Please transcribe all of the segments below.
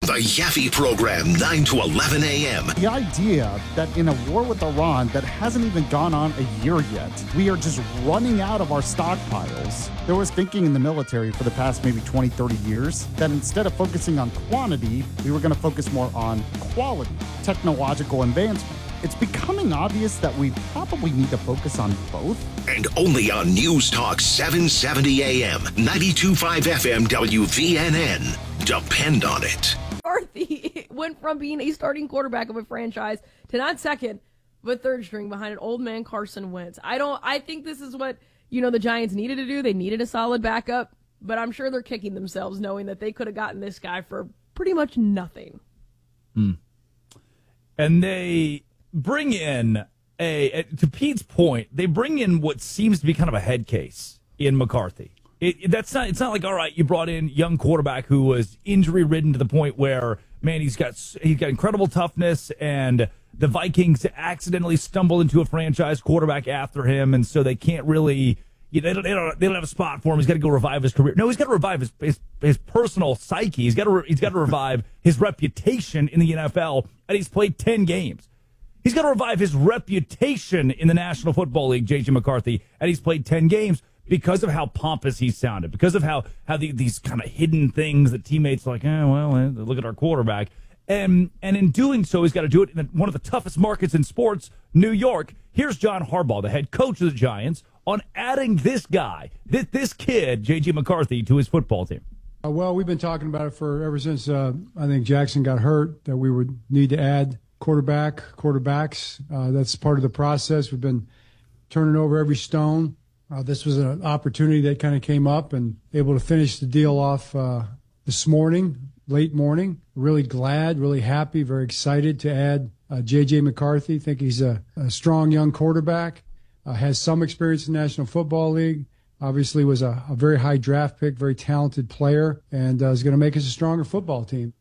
The Yaffe Program, 9 to 11 a.m. The idea that in a war with Iran that hasn't even gone on a year yet, we are just running out of our stockpiles. There was thinking in the military for the past maybe 20, 30 years that instead of focusing on quantity, we were going to focus more on quality, technological advancement. It's becoming obvious that we probably need to focus on both. And only on News Talk 770 AM, 92.5 FM WVNN. Depend on it. McCarthy went from being a starting quarterback of a franchise to not second, but third string behind an old man Carson Wentz. I think this is what, the Giants needed to do. They needed a solid backup, but I'm sure they're kicking themselves knowing that they could have gotten this guy for pretty much nothing. And they bring in to Pete's point, they bring in what seems to be kind of a head case in McCarthy. It's not like, all right, you brought in young quarterback who was injury ridden to the point where, man, he's got incredible toughness, and the Vikings accidentally stumble into a franchise quarterback after him, and so they can't really, they don't have a spot for him. He's got to go revive his career. No, he's got to revive his personal psyche. He's got to revive his reputation in the NFL, and he's played 10 games. He's got to revive his reputation in the National Football League, J.J. McCarthy, and he's played 10 games. Because of how pompous he sounded, because of how these kind of hidden things that teammates are like, look at our quarterback. And in doing so, he's got to do it in one of the toughest markets in sports, New York. Here's John Harbaugh, the head coach of the Giants, on adding this guy, this kid, J.J. McCarthy, to his football team. Well, we've been talking about it ever since I think Jackson got hurt, that we would need to add quarterbacks. That's part of the process. We've been turning over every stone. This was an opportunity that kind of came up, and able to finish the deal off this morning, late morning. Really glad, really happy, very excited to add J.J. McCarthy. Think he's a strong young quarterback, has some experience in the National Football League, obviously was a very high draft pick, very talented player, and is going to make us a stronger football team.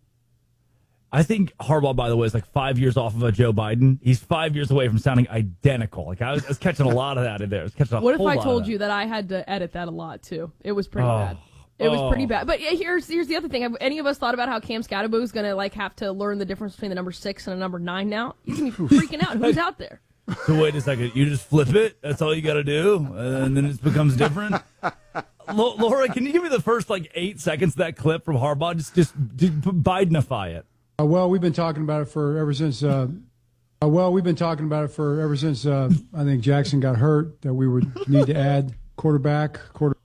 I think Harbaugh, by the way, is like 5 years off of a Joe Biden. He's 5 years away from sounding identical. Like I was catching a lot of that in there. What if I told you that I had to edit that a lot too? It was pretty bad. It was pretty bad. But here's the other thing. Have any of us thought about how Cam Scatterbo is going to have to learn the difference between the number 6 and a number 9 now? He's going to be freaking out. Who's out there? So wait a second. You just flip it? That's all you got to do? And then it becomes different? Laura, can you give me the first 8 seconds of that clip from Harbaugh? Just Bidenify it. Well, we've been talking about it ever since I think Jackson got hurt, that we would need to add quarterback.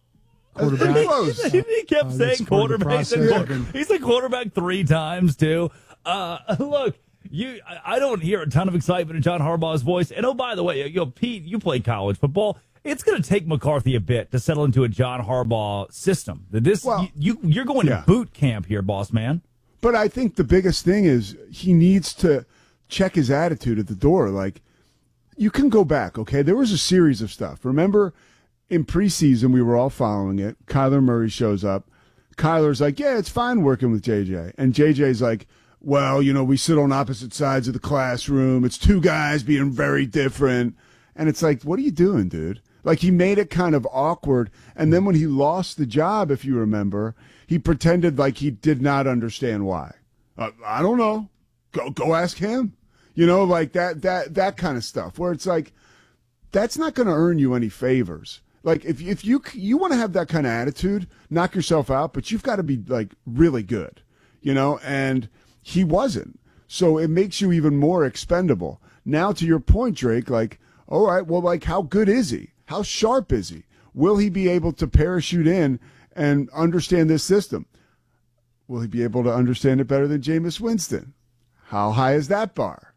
He kept saying quarterback. He said quarterback 3 times too. Look, I don't hear a ton of excitement in John Harbaugh's voice. And oh, by the way, Pete, you played college football. It's going to take McCarthy a bit to settle into a John Harbaugh system. You're going to boot camp here, boss man. But I think the biggest thing is he needs to check his attitude at the door. Like, you can go back, okay? There was a series of stuff. Remember, in preseason, we were all following it. Kyler Murray shows up. Kyler's like, yeah, it's fine working with JJ. And JJ's like, well, we sit on opposite sides of the classroom. It's 2 guys being very different. And it's like, what are you doing, dude? Like, he made it kind of awkward. And then when he lost the job, if you remember, he pretended like he did not understand why. I don't know. Go ask him. Like that kind of stuff, where it's like, that's not going to earn you any favors. Like, if you want to have that kind of attitude, knock yourself out, but you've got to be really good, and he wasn't. So it makes you even more expendable. Now, to your point, Drake, all right, well, how good is he? How sharp is he? Will he be able to parachute in and understand this system? Will he be able to understand it better than Jameis Winston? How high is that bar?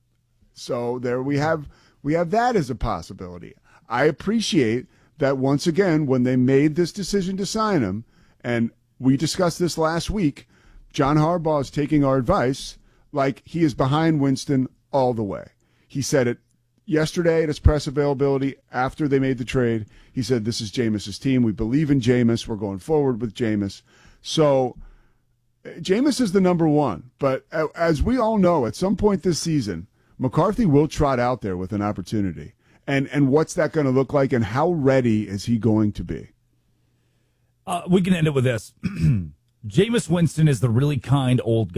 So there we have that as a possibility. I appreciate that once again, when they made this decision to sign him, and we discussed this last week, John Harbaugh is taking our advice like he is behind Winston all the way. He said it yesterday at his press availability after they made the trade. He said, this is Jameis's team. We believe in Jameis. We're going forward with Jameis. So Jameis is the number 1. But as we all know, at some point this season, McCarthy will trot out there with an opportunity. And what's that going to look like, and how ready is he going to be? We can end it with this. Jameis Winston is the really kind old guy.